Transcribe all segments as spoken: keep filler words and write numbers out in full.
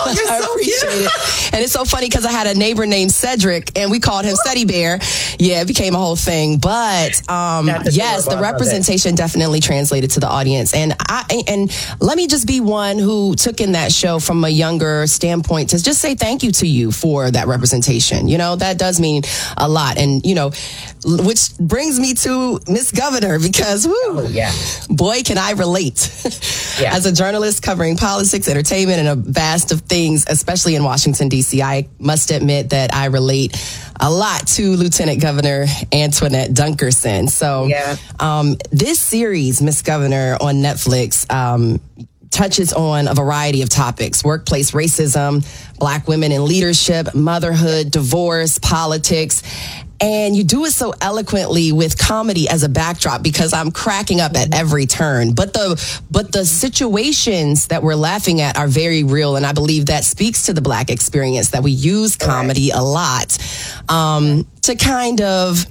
Oh, you're I so appreciate cute. it. And it's so funny because I had a neighbor named Cedric, and we called him Ceddy Bear. Yeah, it became a whole thing. But um, yes, the representation definitely translated to the audience. And I and let me just be one who took in that show from a younger standpoint to just say thank you to you for that representation. You know, that does mean a lot. And, you know, which brings me to Miss Governor, because woo, oh, yeah. boy, can I relate. Yeah. As a journalist covering politics, entertainment, and a vast of things, especially in Washington, D C, I must admit that I relate a lot to Lieutenant Governor Antoinette Dunkerson. So yeah. um, this series, Miss Governor, on Netflix, um, touches on a variety of topics: workplace racism, Black women in leadership, motherhood, divorce, politics. And you do it so eloquently with comedy as a backdrop, because I'm cracking up at every turn. But the but the situations that we're laughing at are very real. And I believe that speaks to the Black experience, that we use comedy a lot um, to kind of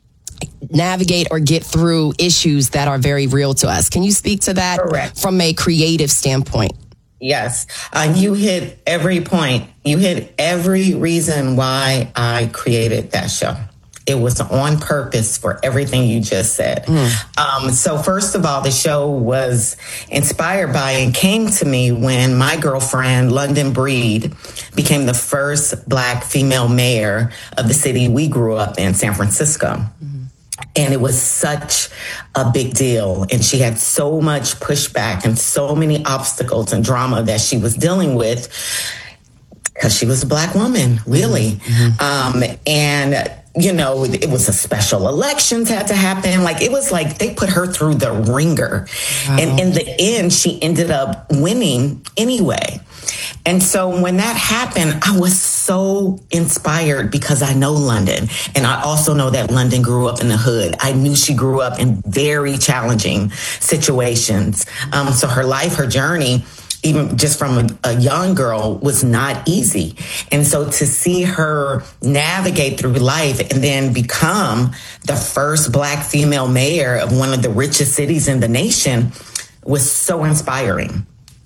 navigate or get through issues that are very real to us. Can you speak to that Correct. From a creative standpoint? Yes. Uh, you hit every point. You hit every reason why I created that show. It was on purpose for everything you just said. Mm. Um, so first of all, the show was inspired by and came to me when my girlfriend, London Breed, became the first Black female mayor of the city we grew up in, San Francisco. Mm-hmm. And it was such a big deal. And she had so much pushback and so many obstacles and drama that she was dealing with, because she was a Black woman, really. Mm-hmm. Um, and you know, it was a special elections had to happen. Like, it was like they put her through the ringer. Wow. And in the end, she ended up winning anyway. And so when that happened, I was so inspired, because I know London. And I also know that London grew up in the hood. I knew she grew up in very challenging situations. Um, so her life, her journey, even just from a, a young girl, was not easy. And so to see her navigate through life and then become the first Black female mayor of one of the richest cities in the nation was so inspiring.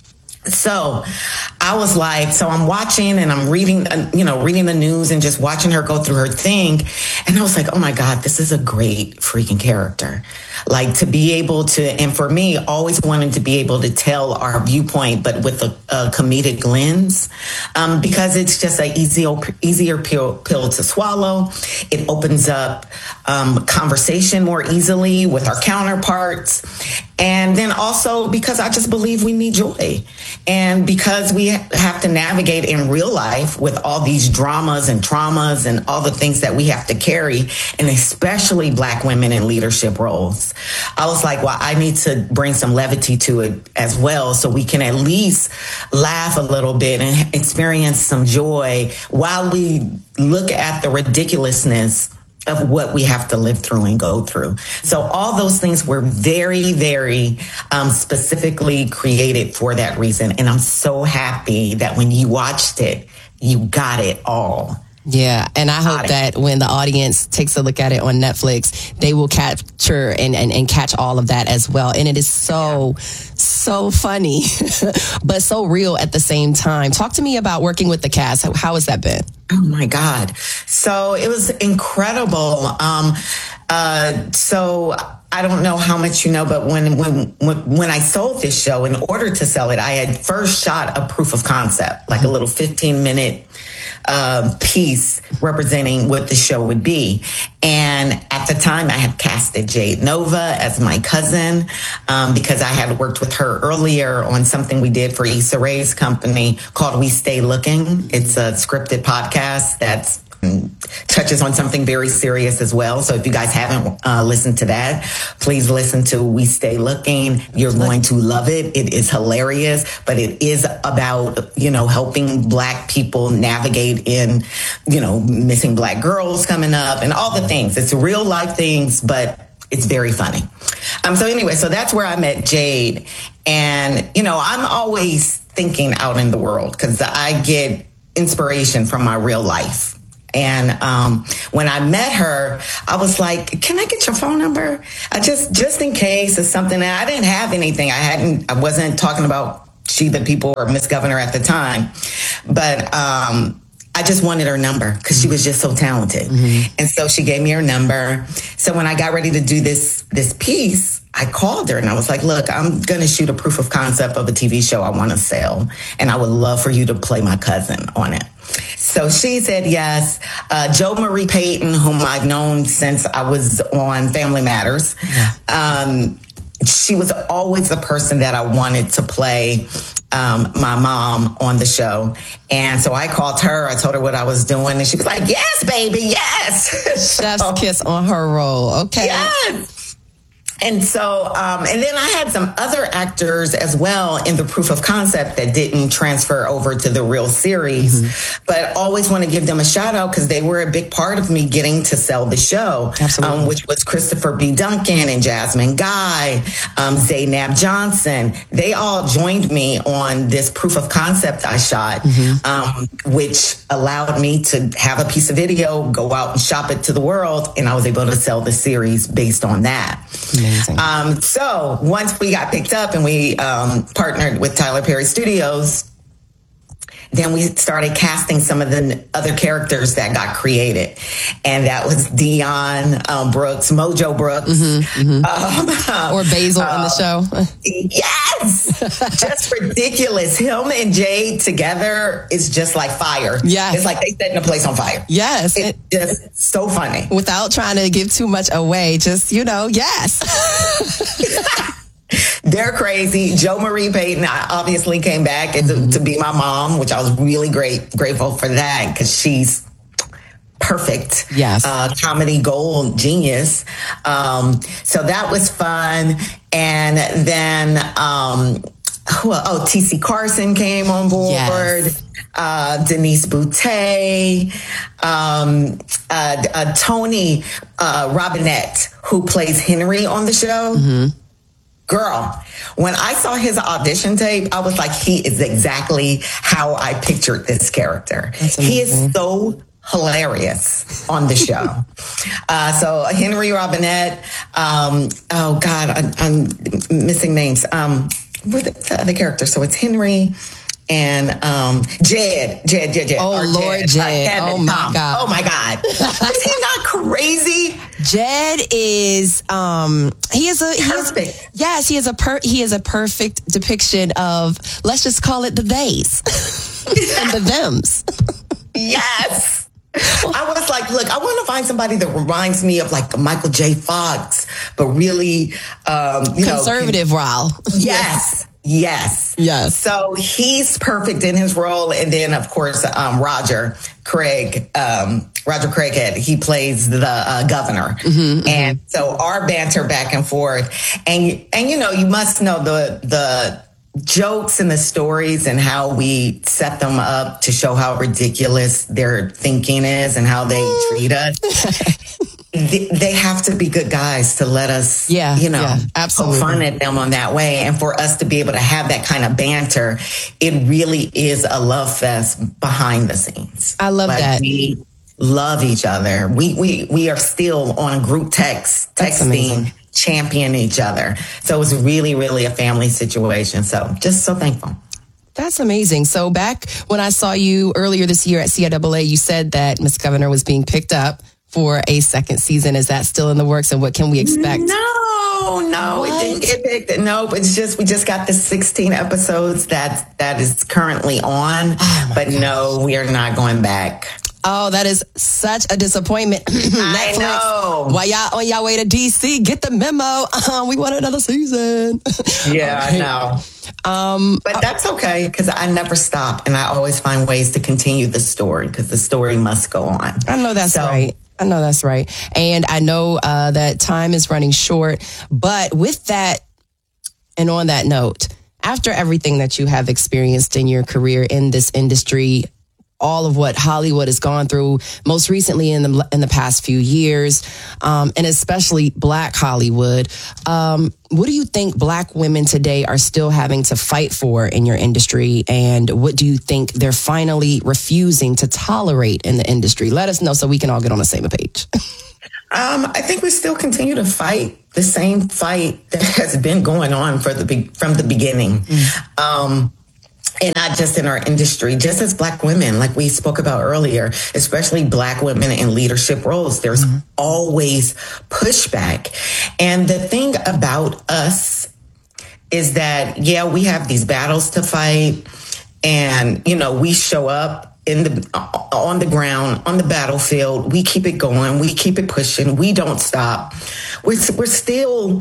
So I was like, so I'm watching and I'm reading, uh, you know, reading the news and just watching her go through her thing. And I was like, oh my God, this is a great freaking character. Like, to be able to, and for me, always wanting to be able to tell our viewpoint, but with a, a comedic lens, um, because it's just an easier, easier pill, pill to swallow. It opens up um, conversation more easily with our counterparts. And then also because I just believe we need joy. And because we have to navigate in real life with all these dramas and traumas and all the things that we have to carry, and especially Black women in leadership roles, I was like, well, I need to bring some levity to it as well, so we can at least laugh a little bit and experience some joy while we look at the ridiculousness of what we have to live through and go through. So all those things were very, very um, specifically created for that reason. And I'm so happy that when you watched it, you got it all. Yeah, and I hope that when the audience takes a look at it on Netflix, they will capture and, and, and catch all of that as well. And it is so, yeah. so funny, but so real at the same time. Talk to me about working with the cast. How, how has that been? Oh my God. So it was incredible. Um, uh, so I don't know how much you know, but when, when, when I sold this show, in order to sell it, I had first shot a proof of concept, like a little fifteen minute uh, piece representing what the show would be. And at the time I had casted Jade Nova as my cousin, um, because I had worked with her earlier on something we did for Issa Rae's company called We Stay Looking. It's a scripted podcast that's touches on something very serious as well. So if you guys haven't uh, listened to that, please listen to We Stay Looking. You're going to love it. It is hilarious, but it is about, you know, helping Black people navigate in, you know, missing Black girls coming up and all the things. It's real life things, but it's very funny. Um, so anyway, so that's where I met Jade. And, you know, I'm always thinking out in the world because I get inspiration from my real life. And um, when I met her, I was like, can I get your phone number? I just, just in case it's something that I didn't have anything. I hadn't, I wasn't talking about She the People or Miss Governor at the time. but um, I just wanted her number because she was just so talented. Mm-hmm. And so she gave me her number. So when I got ready to do this this piece, I called her and I was like, look, I'm going to shoot a proof of concept of a T V show I want to sell. And I would love for you to play my cousin on it. So she said yes. Uh, Jo Marie Payton, whom I've known since I was on Family Matters, yeah. um, she was always the person that I wanted to play um, my mom on the show. And so I called her. I told her what I was doing. And she was like, yes, baby, yes. Chef's so, kiss on her role. Okay. Yes. And so, um, and then I had some other actors as well in the proof of concept that didn't transfer over to the real series, mm-hmm. but always want to give them a shout out because they were a big part of me getting to sell the show, um, which was Christopher B. Duncan and Jasmine Guy, um, Zaynab Johnson. They all joined me on this proof of concept I shot, mm-hmm. um, which allowed me to have a piece of video, go out and shop it to the world. And I was able to sell the series based on that. Amazing. Um, so once we got picked up and we um, partnered with Tyler Perry Studios, then we started casting some of the other characters that got created. And that was Dion um, Brooks, Mojo Brooks. Mm-hmm, mm-hmm. Um, or Basil uh, in the show. Yes! Just ridiculous. Him and Jade together is just like fire. Yes. It's like they setting the place on fire. Yes. It's it, just so funny. Without trying to give too much away, just, you know, yes. They're crazy. Jo Marie Payton obviously came back and to, to be my mom, which I was really great, grateful for that because she's perfect. Yes. Uh, comedy gold genius. Um, so that was fun. And then, um, well, oh, T C Carson came on board. Yes. Uh, Denise Boutte, um, uh, uh, Tony uh, Robinette, who plays Henry on the show. Mm-hmm. Girl, when I saw his audition tape, I was like, he is exactly how I pictured this character. He is so hilarious on the show. uh, so Henry Robinette, um, oh God, I, I'm missing names. Um, what the, the other character? So it's Henry and um, Jed, Jed, Jed, Jed. Oh, Lord, Jed. Jed. Uh, oh, my Tom. God. Oh, my God. Is he not crazy? Jed is, um, he is a, he perfect. Is, yes, he is a per, he is a perfect depiction of, let's just call it the theys and the thems. Yes. I was like, look, I want to find somebody that reminds me of like Michael J. Fox, but really, um, you conservative know. Raul. Yes. Yes. Yes. So he's perfect in his role. And then, of course, um, Roger Craig, um, Roger Craighead, he plays the uh, governor. Mm-hmm, and mm-hmm. so our banter back and forth. And, and, you know, you must know the, the jokes and the stories and how we set them up to show how ridiculous their thinking is and how they treat us. They, they have to be good guys to let us, yeah, you know, yeah, absolutely. poke fun at them on that way. And for us to be able to have that kind of banter, it really is a love fest behind the scenes. I love like that. We love each other. We, we, we are still on group text, texting, champion each other. So it's really, really a family situation. So just so thankful. That's amazing. So back when I saw you earlier this year at C I A A, you said that Miss Governor was being picked up for a second season. Is that still in the works, and what can we expect? No, no, what? It didn't get picked. Nope, it's just we just got the sixteen episodes that that is currently on, oh but gosh. No, we are not going back. Oh, that is such a disappointment. I know. While y'all on y'all way to D C, get the memo. Uh, we want another season. Yeah, okay. I know. Um, but that's okay because I never stop, and I always find ways to continue the story because the story must go on. I know that's so, right. I know that's right. And I know uh, that time is running short. But with that, and on that note, after everything that you have experienced in your career in this industry, all of what Hollywood has gone through, most recently in the in the past few years, um, and especially Black Hollywood, um, what do you think Black women today are still having to fight for in your industry? And what do you think they're finally refusing to tolerate in the industry? Let us know so we can all get on the same page. um, I think we still continue to fight the same fight that has been going on for the from the beginning. Mm. Um, and not just in our industry, just as Black women, like we spoke about earlier, especially Black women in leadership roles, there's mm-hmm. always pushback. And the thing about us is that, yeah, we have these battles to fight, and, you know, we show up in the on the ground, on the battlefield. We keep it going. We keep it pushing. We don't stop. We're, we're still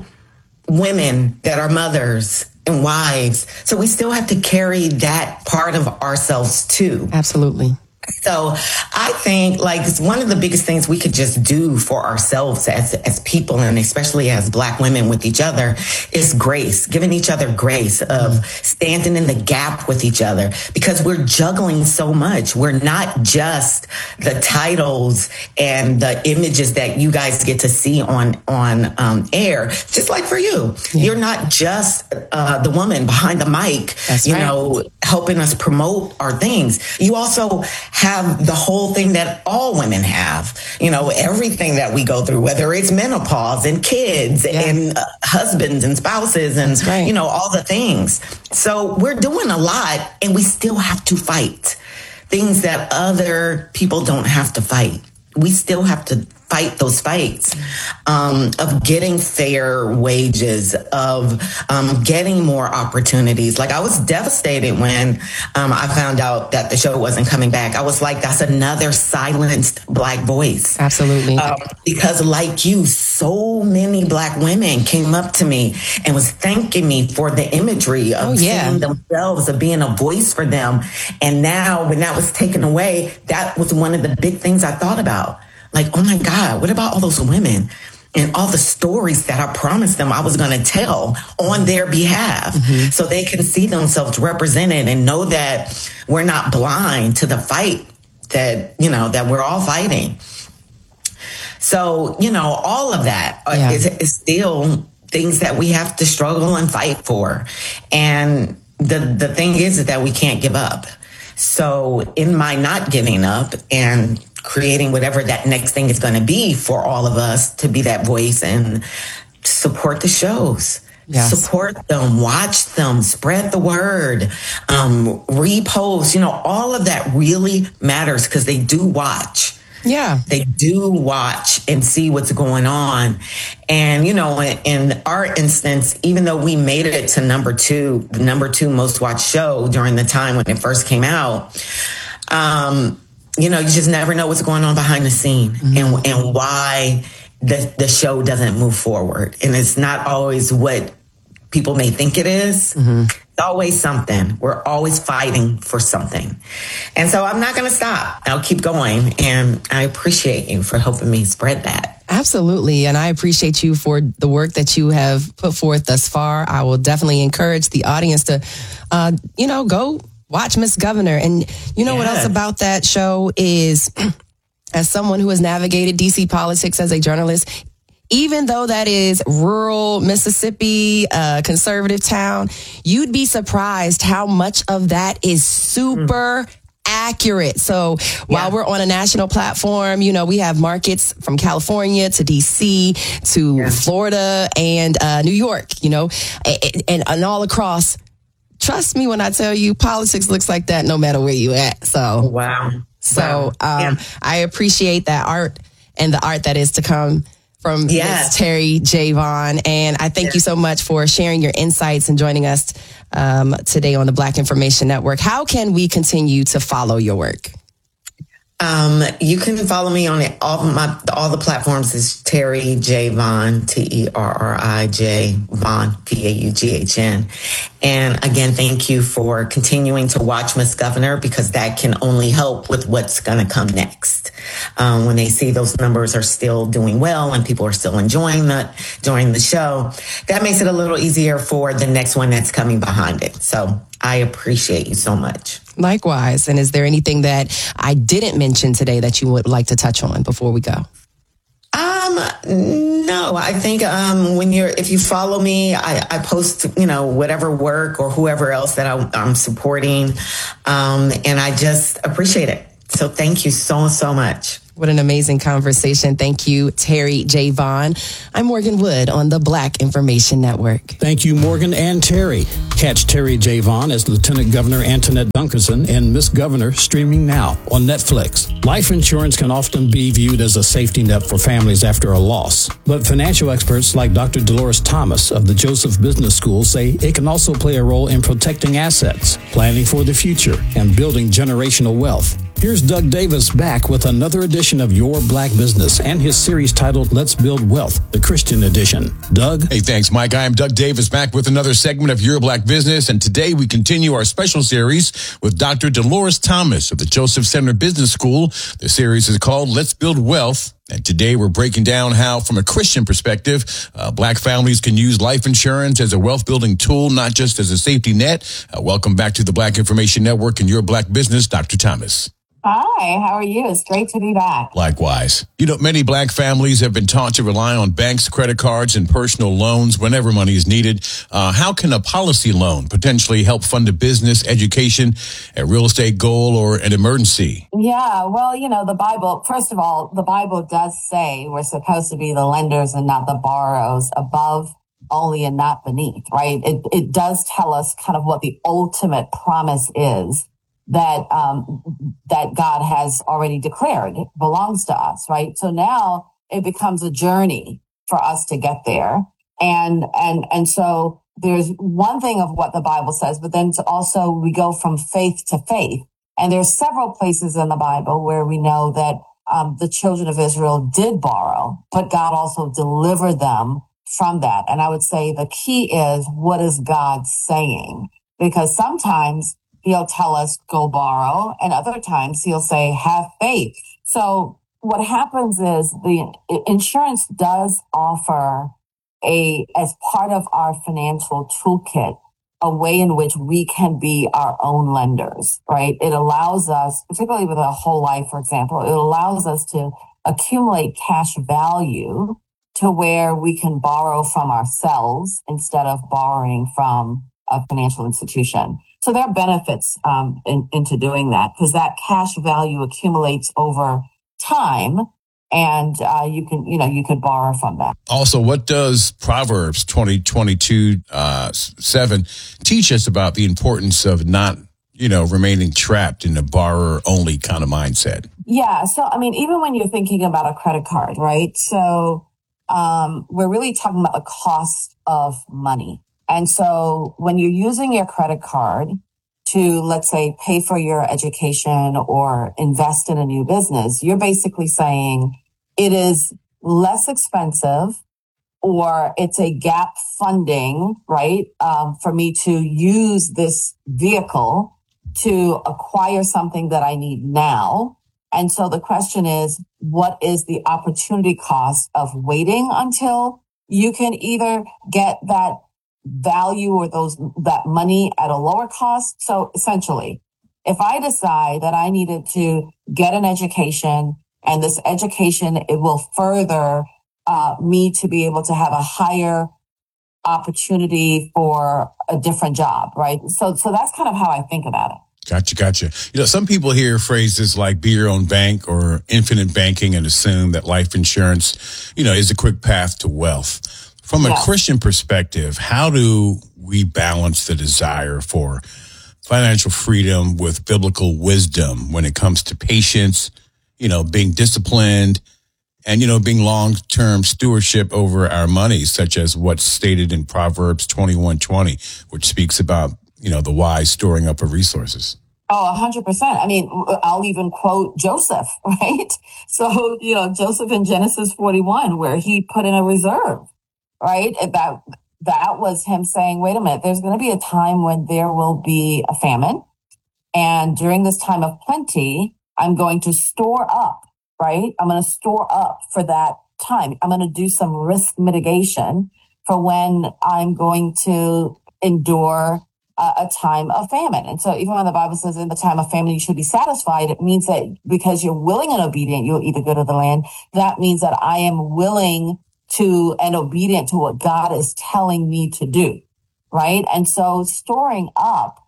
women that are mothers and wives. So we still have to carry that part of ourselves too. Absolutely. So I think like one of the biggest things we could just do for ourselves as, as people, and especially as Black women with each other, is grace, giving each other grace of standing in the gap with each other, because we're juggling so much. We're not just the titles and the images that you guys get to see on, on um, air, just like for you. Yeah. You're not just uh, the woman behind the mic, That's you right. know, helping us promote our things. You also have the whole thing that all women have, you know, everything that we go through, whether it's menopause and kids yeah. and uh, husbands and spouses and, right. you know, all the things. So we're doing a lot, and we still have to fight things that other people don't have to fight. We still have to fight those fights um, of getting fair wages, of um, getting more opportunities. Like, I was devastated when um, I found out that the show wasn't coming back. I was like, that's another silenced Black voice. Absolutely. Um, because like you, so many Black women came up to me and was thanking me for the imagery of oh, yeah. seeing themselves, of being a voice for them. And now when that was taken away, that was one of the big things I thought about. Like, oh my God, what about all those women and all the stories that I promised them I was going to tell on their behalf, mm-hmm. so they can see themselves represented and know that we're not blind to the fight that, you know, that we're all fighting. So, you know, all of that yeah. is, is still things that we have to struggle and fight for. And the, the thing is that we can't give up. So in my not giving up and creating whatever that next thing is going to be for all of us, to be that voice and support the shows. Yes. Support them, watch them, spread the word, um, repost, you know, all of that really matters, because they do watch. Yeah. They do watch and see what's going on. And, you know, in, in our instance, even though we made it to number two, the number two most watched show during the time when it first came out, um, you know, you just never know what's going on behind the scene, mm-hmm. and and why the the show doesn't move forward. And it's not always what people may think it is. Mm-hmm. It's always something. We're always fighting for something. And so I'm not going to stop. I'll keep going. And I appreciate you for helping me spread that. Absolutely. And I appreciate you for the work that you have put forth thus far. I will definitely encourage the audience to, uh, you know, go watch Miss Governor. And you know yes. what else about that show is, as someone who has navigated D C politics as a journalist, even though that is rural Mississippi, uh, conservative town, you'd be surprised how much of that is super mm. accurate. So yeah. while we're on a national platform, you know, we have markets from California to D C to yeah. Florida and uh, New York, you know, and, and, and all across. Trust me when I tell you, politics looks like that no matter where you at. So, wow. So, wow. um, yeah. I appreciate that art and the art that is to come from yeah. Miz Terry J. Vaughn. And I thank yeah. you so much for sharing your insights and joining us um, today on the Black Information Network. How can we continue to follow your work? Um, you can follow me on it. All my all the platforms is Terry J. Vaughn, T E R R I J Vaughn, V A U G H N. And again, thank you for continuing to watch Miss Governor, because that can only help with what's going to come next. Um, when they see those numbers are still doing well and people are still enjoying that during the show, that makes it a little easier for the next one that's coming behind it. So I appreciate you so much. Likewise. And is there anything that I didn't mention today that you would like to touch on before we go? Um, no, I think, um, when you're, if you follow me, I, I post, you know, whatever work or whoever else that I, I'm supporting. Um, and I just appreciate it. So thank you so, so much. What an amazing conversation. Thank you, Terry J. Vaughn. I'm Morgan Wood on the Black Information Network. Thank you, Morgan and Terry. Catch Terry J. Vaughn as Lieutenant Governor Antoinette Duncanson in Miss Governor, streaming now on Netflix. Life insurance can often be viewed as a safety net for families after a loss. But financial experts like Doctor Dolores Thomas of the Joseph Business School say it can also play a role in protecting assets, planning for the future, and building generational wealth. Here's Doug Davis back with another edition of Your Black Business and his series titled Let's Build Wealth, the Christian edition. Doug? Hey, thanks, Mike. I am Doug Davis back with another segment of Your Black Business. And today we continue our special series with Doctor Dolores Thomas of the Joseph Center Business School. The series is called Let's Build Wealth. And today we're breaking down how, from a Christian perspective, uh, black families can use life insurance as a wealth-building tool, not just as a safety net. Uh, welcome back to the Black Information Network and Your Black Business, Doctor Thomas. Hi, how are you? It's great to be back. Likewise. You know, many black families have been taught to rely on banks, credit cards, and personal loans whenever money is needed. Uh, how can a policy loan potentially help fund a business, education, a real estate goal, or an emergency? Yeah, well, you know, the Bible, first of all, the Bible does say we're supposed to be the lenders and not the borrowers, above only and not beneath, right? It, it does tell us kind of what the ultimate promise is that um that God has already declared belongs to us, right? So now it becomes a journey for us to get there. And and and so there's one thing of what the Bible says, but then to also we go from faith to faith. And there's several places in the Bible where we know that um the children of Israel did borrow, but God also delivered them from that. And I would say the key is, what is God saying? Because sometimes He'll tell us, go borrow. And other times he'll say, have faith. So what happens is the insurance does offer a, as part of our financial toolkit, a way in which we can be our own lenders, right? It allows us, particularly with a whole life, for example, it allows us to accumulate cash value to where we can borrow from ourselves instead of borrowing from a financial institution. So there are benefits um, in, into doing that, because that cash value accumulates over time, and uh, you can, you know, you could borrow from that. Also, what does Proverbs twenty twenty-two uh, seven teach us about the importance of not, you know, remaining trapped in a borrower only kind of mindset? Yeah. So, I mean, even when you're thinking about a credit card, right? So um, we're really talking about the cost of money. And so when you're using your credit card to, let's say, pay for your education or invest in a new business, you're basically saying it is less expensive, or it's a gap funding, right, um, for me to use this vehicle to acquire something that I need now. And so the question is, what is the opportunity cost of waiting until you can either get that value or those that money at a lower cost? So essentially, if I decide that I needed to get an education, and this education, it will further uh, me to be able to have a higher opportunity for a different job, right? So, so that's kind of how I think about it. Gotcha, gotcha. You know, some people hear phrases like be your own bank or infinite banking and assume that life insurance, you know, is a quick path to wealth. From a Yeah. Christian perspective, how do we balance the desire for financial freedom with biblical wisdom when it comes to patience, you know, being disciplined, and, you know, being long-term stewardship over our money, such as what's stated in Proverbs twenty-one twenty, which speaks about, you know, the wise storing up of resources? Oh, a hundred percent. I mean, I'll even quote Joseph, right? So, you know, Joseph in Genesis forty-one, where he put in a reserve. Right? That, that was him saying, wait a minute, there's going to be a time when there will be a famine. And during this time of plenty, I'm going to store up, right? I'm going to store up for that time. I'm going to do some risk mitigation for when I'm going to endure a, a time of famine. And so even when the Bible says in the time of famine, you should be satisfied, it means that because you're willing and obedient, you'll eat the good of the land. That means that I am willing to and obedient to what God is telling me to do, right? And so storing up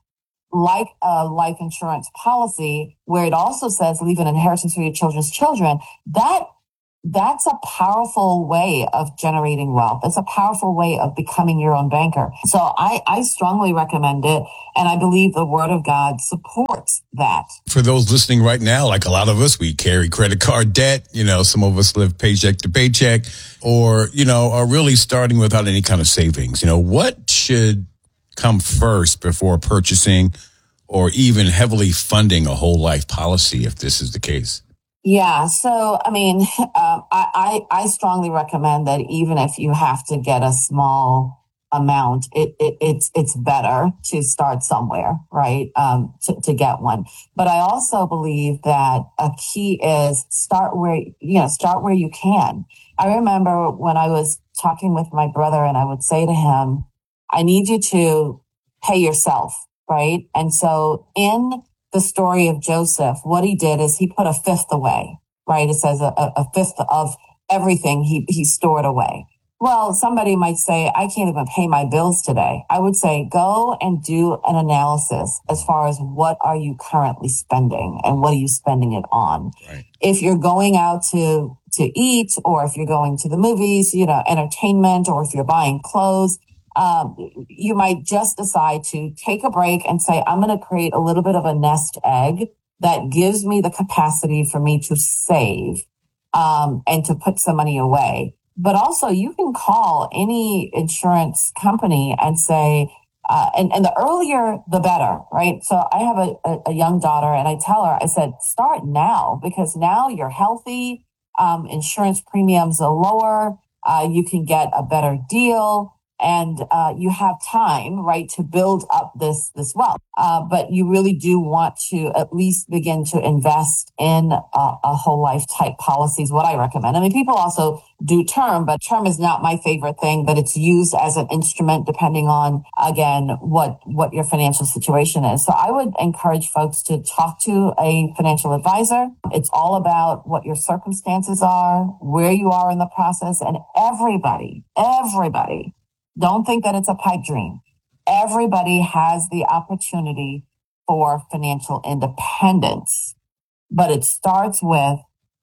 like a life insurance policy where it also says leave an inheritance for your children's children, that that's a powerful way of generating wealth. It's a powerful way of becoming your own banker. So I, I strongly recommend it. And I believe the Word of God supports that. For those listening right now, like a lot of us, we carry credit card debt. You know, some of us live paycheck to paycheck, or, you know, are really starting without any kind of savings. You know, what should come first before purchasing or even heavily funding a whole life policy if this is the case? Yeah. So, I mean, uh, I, I, I strongly recommend that even if you have to get a small amount, it, it it's it's better to start somewhere, right? Um, to, to get one. But I also believe that a key is start where, you know, start where you can. I remember when I was talking with my brother and I would say to him, I need you to pay yourself, right? And so in the story of Joseph, what he did is he put a fifth away, right? It says a, a fifth of everything he, he stored away. Well, somebody might say, I can't even pay my bills today. I would say, go and do an analysis as far as what are you currently spending and what are you spending it on? Right. If you're going out to, to eat, or if you're going to the movies, you know, entertainment, or if you're buying clothes, Um, you might just decide to take a break and say, I'm going to create a little bit of a nest egg that gives me the capacity for me to save, um, and to put some money away. But also you can call any insurance company and say, uh, and, and the earlier, the better, right? So I have a, a, a young daughter and I tell her, I said, start now, because now you're healthy. Um, insurance premiums are lower. Uh, you can get a better deal. And uh, you have time, right, to build up this this wealth. Uh, but you really do want to at least begin to invest in a, a whole life type policy is what I recommend. I mean, people also do term, but term is not my favorite thing, but it's used as an instrument depending on, again, what, what your financial situation is. So I would encourage folks to talk to a financial advisor. It's all about what your circumstances are, where you are in the process, and everybody, everybody, don't think that it's a pipe dream. Everybody has the opportunity for financial independence, but it starts with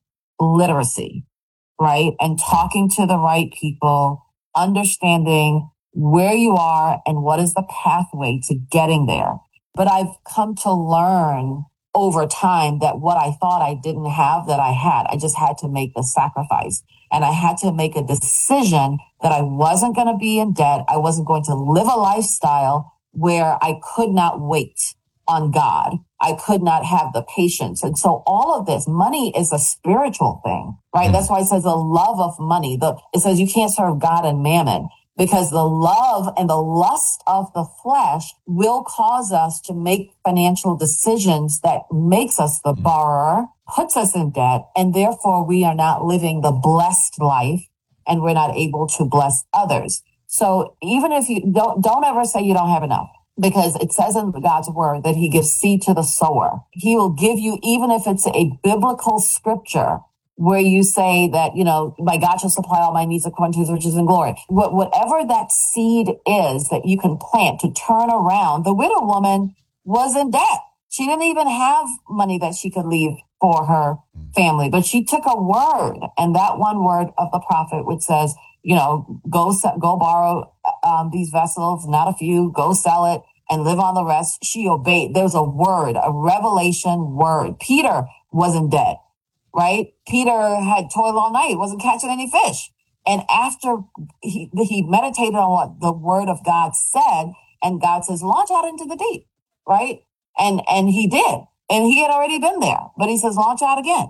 literacy, right? And talking to the right people, understanding where you are and what is the pathway to getting there. But I've come to learn over time that what I thought I didn't have, that I had. I just had to make the sacrifice. And I had to make a decision that I wasn't going to be in debt. I wasn't going to live a lifestyle where I could not wait on God. I could not have the patience. And so all of this, money is a spiritual thing, right? That's why it says the love of money. The, it says you can't serve God and mammon, because the love and the lust of the flesh will cause us to make financial decisions that makes us the borrower, puts us in debt, and therefore we are not living the blessed life and we're not able to bless others. So even if you don't, don't ever say you don't have enough, because it says in God's word that he gives seed to the sower. He will give you, even if it's a biblical scripture where you say that, you know, my God shall supply all my needs according to his riches and glory. What, whatever that seed is that you can plant to turn around. The widow woman was in debt. She didn't even have money that she could leave for her family, but she took a word, and that one word of the prophet, which says, you know, go, go borrow um, these vessels, not a few, go sell it and live on the rest. She obeyed. There's a word, a revelation word. Peter was in debt. Right? Peter had toiled all night, wasn't catching any fish. And after he, he meditated on what the word of God said, and God says, launch out into the deep, right? And, and he did. And he had already been there, but he says, launch out again.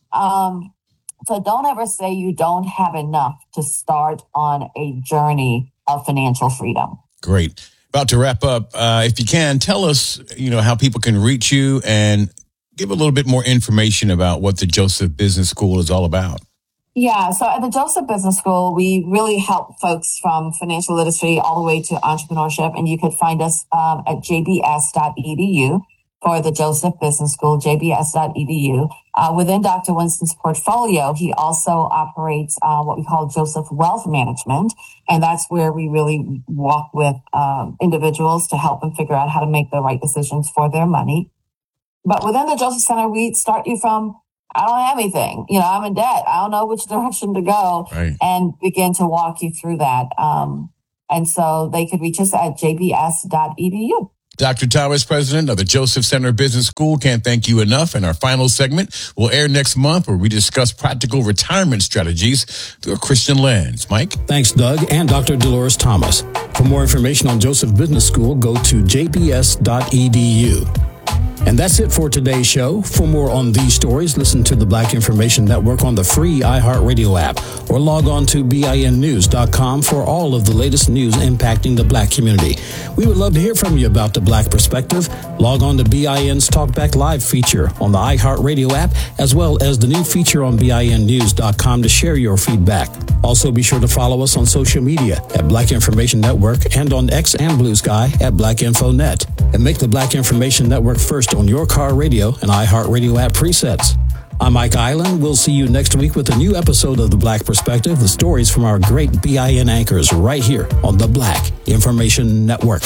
Um, so don't ever say you don't have enough to start on a journey of financial freedom. Great. About to wrap up. Uh, if you can, tell us, you know, how people can reach you and give a little bit more information about what the Joseph Business School is all about. Yeah, so at the Joseph Business School, we really help folks from financial literacy all the way to entrepreneurship, and you could find us um, at j b s dot e d u. for the Joseph Business School, j b s dot e d u. Uh, within Doctor Winston's portfolio, he also operates uh, what we call Joseph Wealth Management. And that's where we really walk with um, individuals to help them figure out how to make the right decisions for their money. But within the Joseph Center, we start you from, I don't have anything. You know, I'm in debt. I don't know which direction to go, right, and begin to walk you through that. Um, and so they could reach us at j b s dot e d u. Doctor Thomas, president of the Joseph Center Business School, can't thank you enough. And our final segment will air next month, where we discuss practical retirement strategies through a Christian lens. Mike? Thanks, Doug and Doctor Dolores Thomas. For more information on Joseph Business School, go to j b s dot e d u. And that's it for today's show. For more on these stories, listen to the Black Information Network on the free iHeartRadio app, or log on to b i n news dot com for all of the latest news impacting the Black community. We would love to hear from you about the Black perspective. Log on to B I N's Talkback Live feature on the iHeartRadio app, as well as the new feature on b i n news dot com to share your feedback. Also, be sure to follow us on social media at Black Information Network and on X and Blue Sky at Black Info Net. And make the Black Information Network first on your car radio and iHeartRadio app presets. I'm Mike Island. We'll see you next week with a new episode of The Black Perspective, the stories from our great B I N anchors right here on the Black Information Network.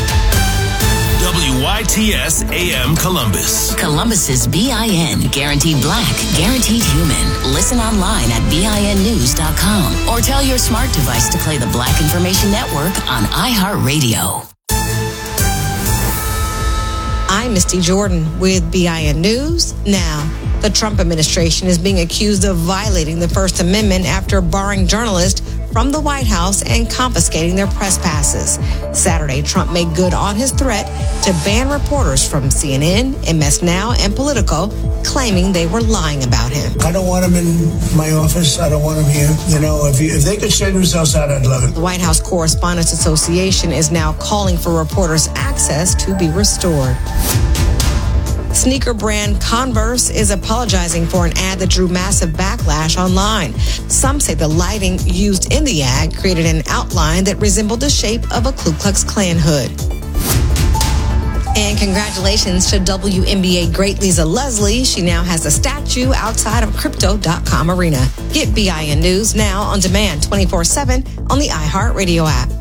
W Y T S A M Columbus. Columbus's B I N, guaranteed Black, guaranteed human. Listen online at b i n news dot com or tell your smart device to play the Black Information Network on iHeartRadio. I'm Misty Jordan with B I N News Now. The Trump administration is being accused of violating the First Amendment after barring journalists from the White House and confiscating their press passes. Saturday, Trump made good on his threat to ban reporters from C N N, M S Now, and Politico, claiming they were lying about him. I don't want them in my office. I don't want them here. You know, if, you, if they could send themselves out, I'd love it. The White House Correspondents Association is now calling for reporters' access to be restored. Sneaker brand Converse is apologizing for an ad that drew massive backlash online. Some say the lighting used in the ad created an outline that resembled the shape of a Ku Klux Klan hood. And congratulations to W N B A great Lisa Leslie. She now has a statue outside of Crypto dot com arena. Get B I N News Now on demand twenty-four seven on the iHeartRadio app.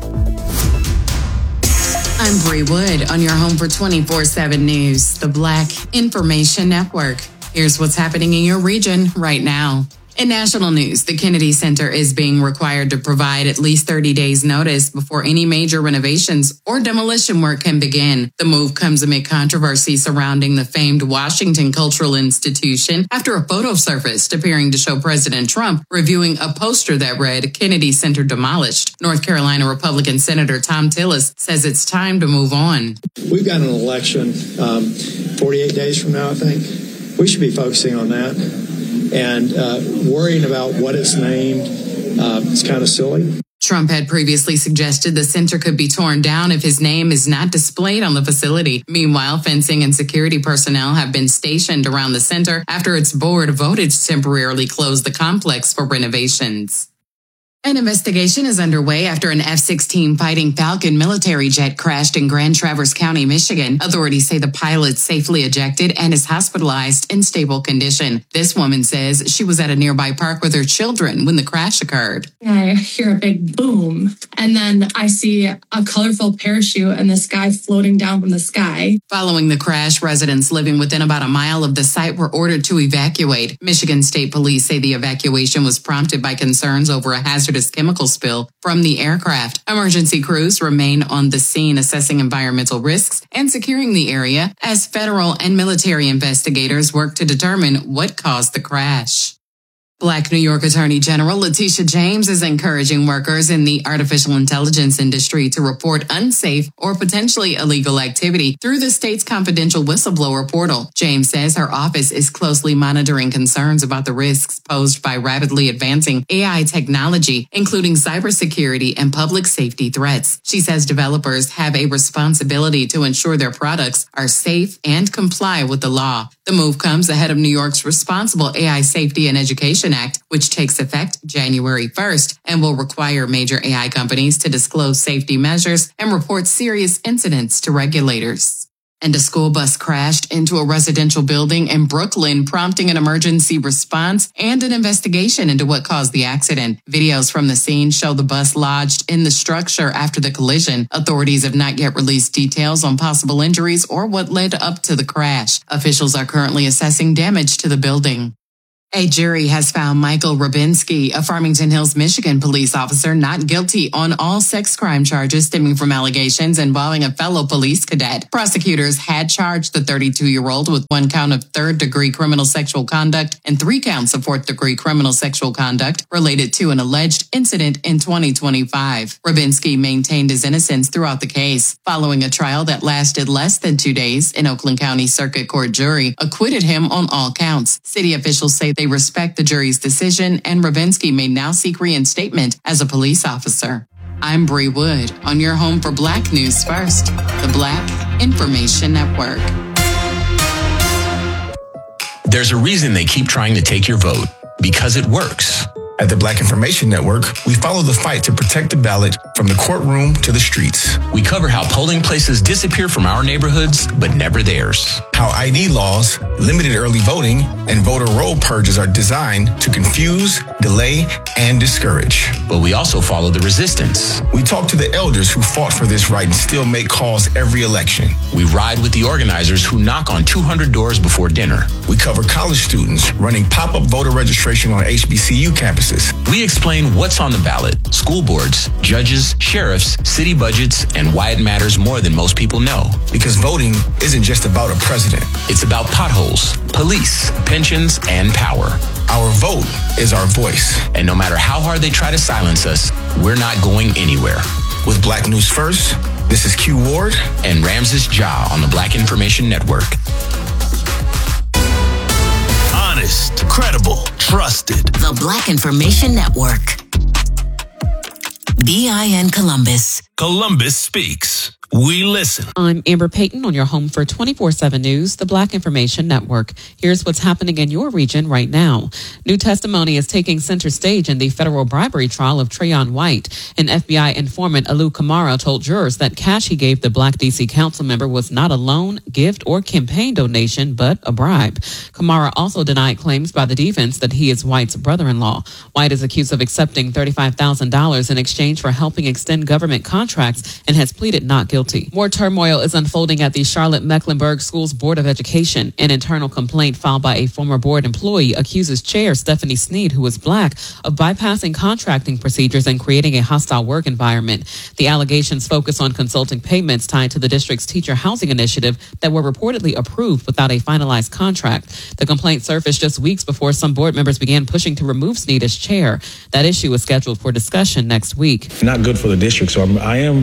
I'm Bree Wood on your home for twenty-four seven News, the Black Information Network. Here's what's happening in your region right now. In national news, the Kennedy Center is being required to provide at least thirty days notice before any major renovations or demolition work can begin. The move comes amid controversy surrounding the famed Washington Cultural Institution after a photo surfaced appearing to show President Trump reviewing a poster that read Kennedy Center demolished. North Carolina Republican Senator Tom Tillis says it's time to move on. We've got an election um, forty-eight days from now, I think. We should be focusing on that. And uh, worrying about what it's named uh, is kind of silly. Trump had previously suggested the center could be torn down if his name is not displayed on the facility. Meanwhile, fencing and security personnel have been stationed around the center after its board voted to temporarily close the complex for renovations. An investigation is underway after an F sixteen Fighting Falcon military jet crashed in Grand Traverse County, Michigan. Authorities say the pilot safely ejected and is hospitalized in stable condition. This woman says she was at a nearby park with her children when the crash occurred. I hear a big boom, and then I see a colorful parachute and this guy floating down from the sky. Following the crash, residents living within about a mile of the site were ordered to evacuate. Michigan State Police say the evacuation was prompted by concerns over a hazard chemical spill from the aircraft. Emergency crews remain on the scene assessing environmental risks and securing the area as federal and military investigators work to determine what caused the crash. Black New York Attorney General Letitia James is encouraging workers in the artificial intelligence industry to report unsafe or potentially illegal activity through the state's confidential whistleblower portal. James says her office is closely monitoring concerns about the risks posed by rapidly advancing A I technology, including cybersecurity and public safety threats. She says developers have a responsibility to ensure their products are safe and comply with the law. The move comes ahead of New York's Responsible A I Safety and Education Act, which takes effect January first and will require major A I companies to disclose safety measures and report serious incidents to regulators. And a school bus crashed into a residential building in Brooklyn, prompting an emergency response and an investigation into what caused the accident. Videos from the scene show the bus lodged in the structure after the collision. Authorities have not yet released details on possible injuries or what led up to the crash. Officials are currently assessing damage to the building. A jury has found Michael Rabinski, a Farmington Hills, Michigan police officer, not guilty on all sex crime charges stemming from allegations involving a fellow police cadet. Prosecutors had charged the thirty-two-year-old with one count of third-degree criminal sexual conduct and three counts of fourth-degree criminal sexual conduct related to an alleged incident in twenty twenty-five. Rabinski maintained his innocence throughout the case. Following a trial that lasted less than two days, an Oakland County Circuit Court jury acquitted him on all counts. City officials say they respect the jury's decision, and Rabinski may now seek reinstatement as a police officer. I'm Bree Wood on your home for Black News First, the Black Information Network. There's a reason they keep trying to take your vote, because it works. At the Black Information Network, we follow the fight to protect the ballot from the courtroom to the streets. We cover how polling places disappear from our neighborhoods, but never theirs. How I D laws, limited early voting, and voter roll purges are designed to confuse, delay, and discourage. But we also follow the resistance. We talk to the elders who fought for this right and still make calls every election. We ride with the organizers who knock on two hundred doors before dinner. We cover college students running pop-up voter registration on H B C U campuses. We explain what's on the ballot, school boards, judges, sheriffs, city budgets, and why it matters more than most people know. Because voting isn't just about a president. It's about potholes, police, pensions, and power. Our vote is our voice. And no matter how hard they try to silence us, we're not going anywhere. With Black News First, this is Q Ward and Ramses Ja on the Black Information Network. Honest, credible, trusted. The Black Information Network. B I N Columbus. Columbus Speaks. We listen. I'm Amber Payton on your home for twenty-four seven News, the Black Information Network. Here's what's happening in your region right now. New testimony is taking center stage in the federal bribery trial of Trayon White. An F B I informant, Alu Kamara, told jurors that cash he gave the Black D C council member was not a loan, gift, or campaign donation, but a bribe. Kamara also denied claims by the defense that he is White's brother-in-law. White is accused of accepting thirty-five thousand dollars in exchange for helping extend government contracts and has pleaded not guilty. More turmoil is unfolding at the Charlotte-Mecklenburg Schools Board of Education. An internal complaint filed by a former board employee accuses Chair Stephanie Sneed, who is Black, of bypassing contracting procedures and creating a hostile work environment. The allegations focus on consulting payments tied to the district's teacher housing initiative that were reportedly approved without a finalized contract. The complaint surfaced just weeks before some board members began pushing to remove Sneed as chair. That issue is scheduled for discussion next week. Not good for the district, so I'm, I am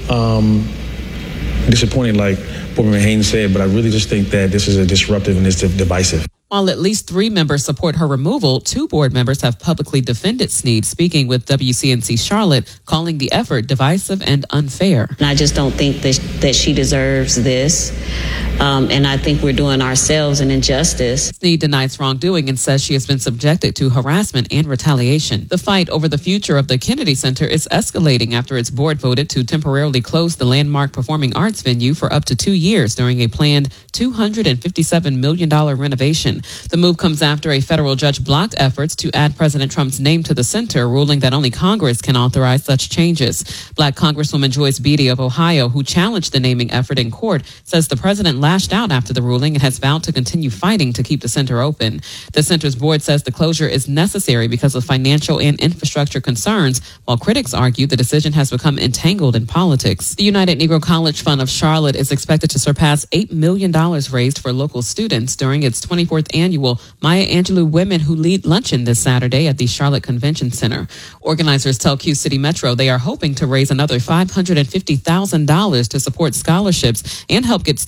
um, disappointed, like Boardman Haynes said, but I really just think that this is a disruptive and it's divisive. While at least three members support her removal, two board members have publicly defended Sneed, speaking with W C N C Charlotte, calling the effort divisive and unfair. And I just don't think that, that she deserves this. Um, and I think we're doing ourselves an injustice. Sneed denies wrongdoing and says she has been subjected to harassment and retaliation. The fight over the future of the Kennedy Center is escalating after its board voted to temporarily close the landmark performing arts venue for up to two years during a planned two hundred fifty-seven million dollars renovation. The move comes after a federal judge blocked efforts to add President Trump's name to the center, ruling that only Congress can authorize such changes. Black Congresswoman Joyce Beatty of Ohio, who challenged the naming effort in court, says the president lashed out after the ruling and has vowed to continue fighting to keep the center open. The center's board says the closure is necessary because of financial and infrastructure concerns, while critics argue the decision has become entangled in politics. The United Negro College Fund of Charlotte is expected to surpass eight million dollars raised for local students during its twenty-fourth annual Maya Angelou Women Who Lead Luncheon this Saturday at the Charlotte Convention Center. Organizers tell Q City Metro they are hoping to raise another five hundred fifty thousand dollars to support scholarships and help get students to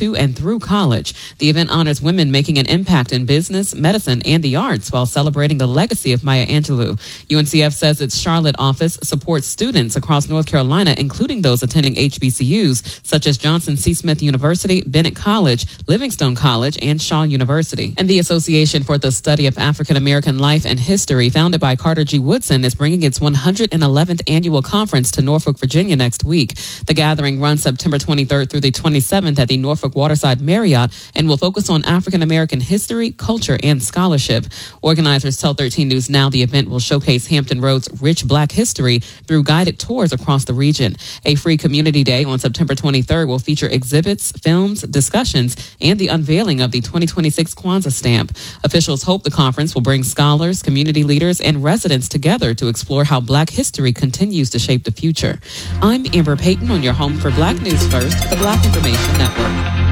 to and through college. The event honors women making an impact in business, medicine, and the arts while celebrating the legacy of Maya Angelou. U N C F says its Charlotte office supports students across North Carolina, including those attending H B C Us, such as Johnson C. Smith University, Bennett College, Livingstone College, and Shaw University. And the Association for the Study of African American Life and History, founded by Carter G. Woodson, is bringing its one hundred eleventh annual conference to Norfolk, Virginia next week. The gathering runs September twenty-third through the twenty-seventh at the Norfolk Waterside Marriott and will focus on African American history, culture, and scholarship. Organizers tell thirteen News Now the event will showcase Hampton Roads' rich Black history through guided tours across the region. A free community day on September twenty-third will feature exhibits, films, discussions, and the unveiling of the twenty twenty-six Kwanzaa stamp. Officials hope the conference will bring scholars, community leaders, and residents together to explore how Black history continues to shape the future. I'm Amber Payton on your home for Black News First, the Black Information Network.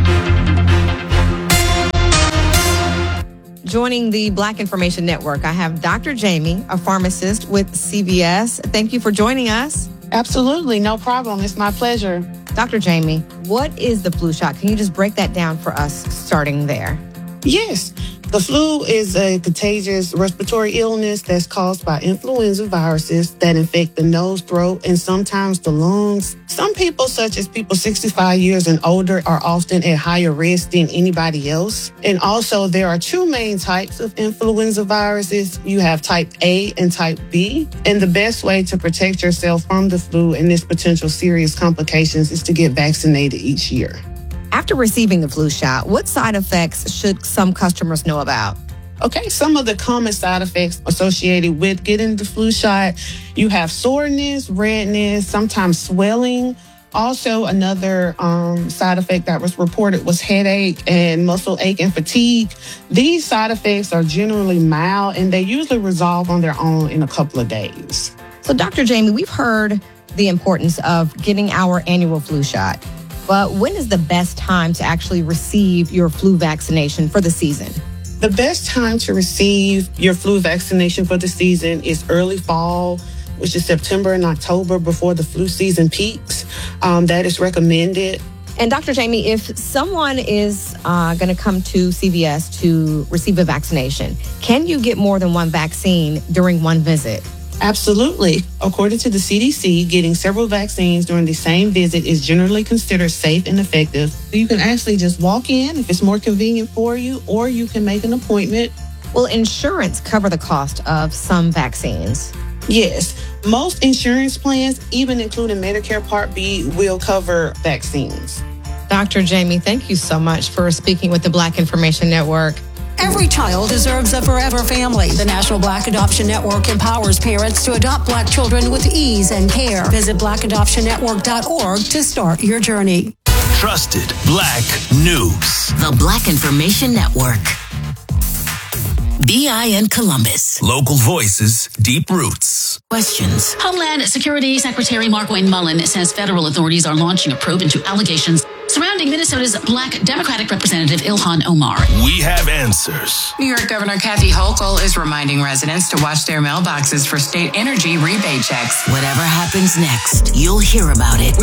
Joining the Black Information Network, I have Doctor Jamie, a pharmacist with C V S. Thank you for joining us. Absolutely, no problem. It's my pleasure. Doctor Jamie, what is the flu shot? Can you just break that down for us starting there? Yes. The flu is a contagious respiratory illness that's caused by influenza viruses that infect the nose, throat, and sometimes the lungs. Some people, such as people sixty-five years and older, are often at higher risk than anybody else. And also, there are two main types of influenza viruses. You have type A and type B. And the best way to protect yourself from the flu and its potential serious complications is to get vaccinated each year. After receiving the flu shot, what side effects should some customers know about? Okay, some of the common side effects associated with getting the flu shot, you have soreness, redness, sometimes swelling. Also, another um, side effect that was reported was headache and muscle ache and fatigue. These side effects are generally mild and they usually resolve on their own in a couple of days. So, Doctor Jamie, we've heard the importance of getting our annual flu shot. But when is the best time to actually receive your flu vaccination for the season? The best time to receive your flu vaccination for the season is early fall, which is September and October before the flu season peaks. Um, that is recommended. And Doctor Jamie, if someone is uh, going to come to C V S to receive a vaccination, can you get more than one vaccine during one visit? Absolutely. According to the C D C, getting several vaccines during the same visit is generally considered safe and effective. You can actually just walk in if it's more convenient for you, or you can make an appointment. Will insurance cover the cost of some vaccines? Yes. Most insurance plans, even including Medicare Part B, will cover vaccines. Doctor Jamie, thank you so much for speaking with the Black Information Network. Every child deserves a forever family. The National Black Adoption Network empowers parents to adopt Black children with ease and care. Visit black adoption network dot org to start your journey. Trusted Black News. The Black Information Network. B I N Columbus. Local voices, deep roots. Questions. Homeland Security Secretary Markwayne Mullin says federal authorities are launching a probe into allegations surrounding Minnesota's Black Democratic Representative Ilhan Omar. We have answers. New York Governor Kathy Hochul is reminding residents to watch their mailboxes for state energy rebate checks. Whatever happens next, you'll hear about it